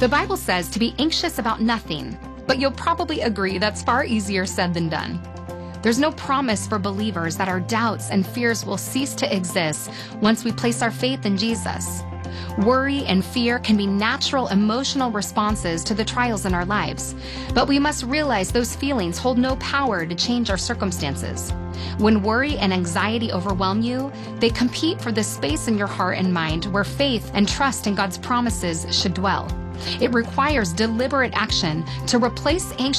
The Bible says to be anxious about nothing, but you'll probably agree that's far easier said than done. There's no promise for believers that our doubts and fears will cease to exist once we place our faith in Jesus. Worry and fear can be natural emotional responses to the trials in our lives, but we must realize those feelings hold no power to change our circumstances. When worry and anxiety overwhelm you, they compete for the space in your heart and mind where faith and trust in God's promises should dwell. It requires deliberate action to replace anxiety